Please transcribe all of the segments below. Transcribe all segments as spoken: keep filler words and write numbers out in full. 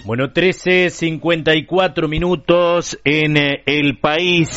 Bueno, trece cincuenta y cuatro minutos en el país.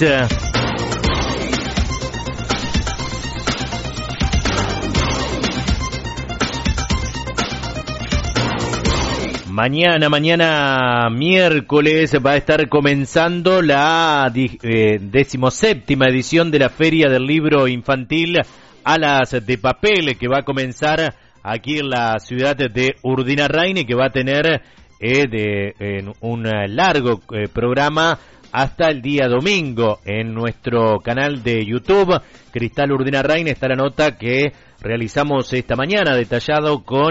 Mañana, mañana miércoles va a estar comenzando la eh, decimoséptima edición de la Feria del Libro Infantil Alas de Papel, que va a comenzar aquí en la ciudad de Urdinarrain y que va a tener eh, de, en un largo eh, programa hasta el día domingo. En nuestro canal de YouTube, Cristal Urdinarrain, está la nota que realizamos esta mañana, detallado con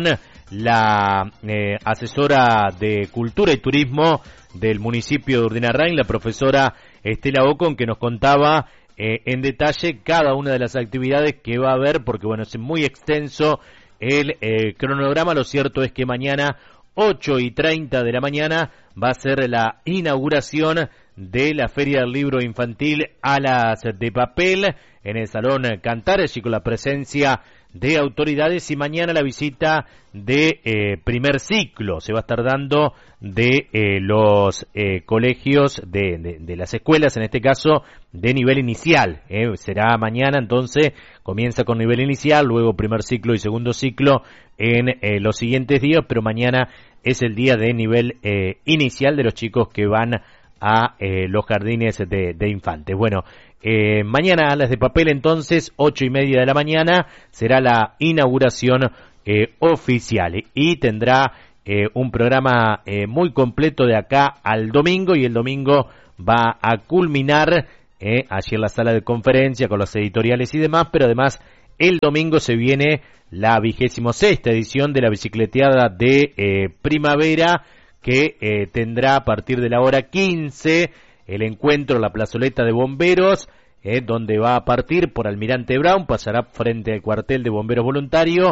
la eh, asesora de Cultura y Turismo del municipio de Urdinarrain, la profesora Estela Ocon, que nos contaba eh, en detalle cada una de las actividades que va a haber, porque bueno, es muy extenso el eh, cronograma. Lo cierto es que mañana, ocho y treinta de la mañana, va a ser la inauguración de la Feria del Libro Infantil Alas de Papel en el Salón Cantares y con la presencia de autoridades, y mañana la visita de eh, primer ciclo se va a estar dando de eh, los eh, colegios, de, de, de las escuelas, en este caso de nivel inicial. Eh, será mañana, entonces comienza con nivel inicial, luego primer ciclo y segundo ciclo en eh, los siguientes días, pero mañana es el día de nivel eh, inicial de los chicos que van a eh, los jardines de, de infantes. Bueno, eh, mañana Alas de Papel, entonces, ocho y media de la mañana, será la inauguración eh, oficial y tendrá eh, un programa eh, muy completo de acá al domingo, y el domingo va a culminar eh, allí en la sala de conferencia con los editoriales y demás, pero además el domingo se viene la vigésimo sexta edición de la bicicleteada de eh, primavera, que eh, tendrá a partir de la hora quince el encuentro en la plazoleta de bomberos, eh, donde va a partir por Almirante Brown, pasará frente al cuartel de bomberos voluntarios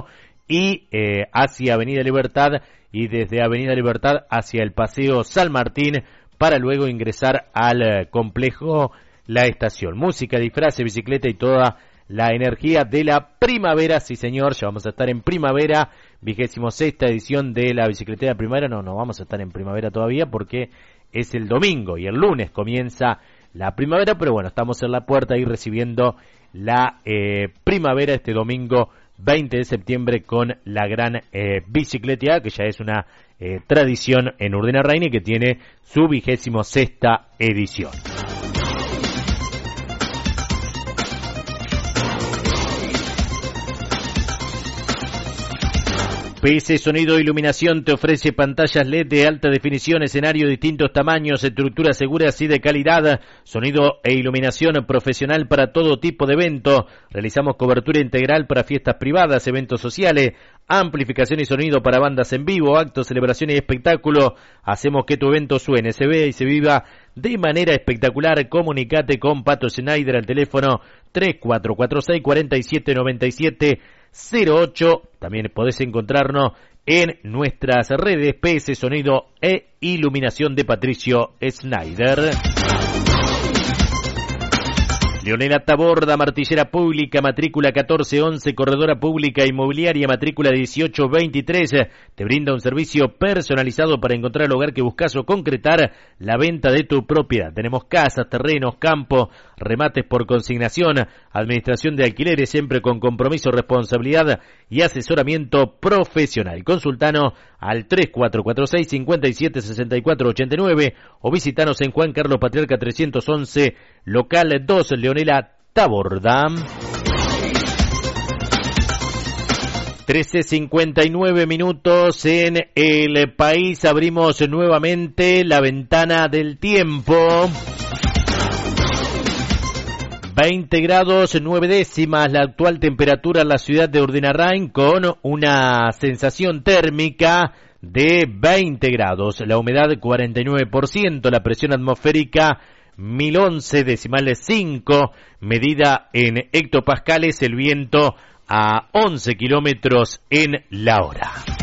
y eh, hacia Avenida Libertad, y desde Avenida Libertad hacia el Paseo San Martín, para luego ingresar al eh, complejo La Estación. Música, disfraces, bicicleta y toda la energía de la primavera. Sí, señor, ya vamos a estar en primavera, vigésimo sexta edición de la bicicleta de primavera. No, no vamos a estar en primavera todavía porque es el domingo y el lunes comienza la primavera, pero bueno, estamos en la puerta y recibiendo la eh, primavera este domingo veinte de septiembre con la gran eh, bicicleteada, que ya es una eh, tradición en Urdinarrain y que tiene su vigésimo sexta edición. P S Sonido e Iluminación te ofrece pantallas L E D de alta definición, escenario de distintos tamaños, estructuras seguras y de calidad, sonido e iluminación profesional para todo tipo de evento. Realizamos cobertura integral para fiestas privadas, eventos sociales, amplificación y sonido para bandas en vivo, actos, celebraciones y espectáculos. Hacemos que tu evento suene, se vea y se viva de manera espectacular. Comunicate con Pato Schneider al teléfono tres cuatro cuatro seis, cuatro siete nueve siete cero ocho. También podés encontrarnos en nuestras redes P S Sonido e Iluminación de Patricio Schneider. Leonela Taborda, martillera pública, matrícula catorce once, corredora pública inmobiliaria, matrícula dieciocho veintitrés. Te brinda un servicio personalizado para encontrar el hogar que buscas o concretar la venta de tu propiedad. Tenemos casas, terrenos, campos, remates por consignación, administración de alquileres, siempre con compromiso, responsabilidad y asesoramiento profesional. Consultanos al tres cuatro cuatro seis, cinco siete seis cuatro ocho nueve o visitanos en Juan Carlos Patriarca trescientos once, local dos, Leonela Taborda. trece cincuenta y nueve minutos en el país. Abrimos nuevamente la ventana del tiempo. veinte grados nueve décimas la actual temperatura en la ciudad de Urdinarrain, con una sensación térmica de veinte grados. La humedad cuarenta y nueve por ciento, la presión atmosférica mil once decimales cinco, medida en hectopascales, el viento a once kilómetros en la hora.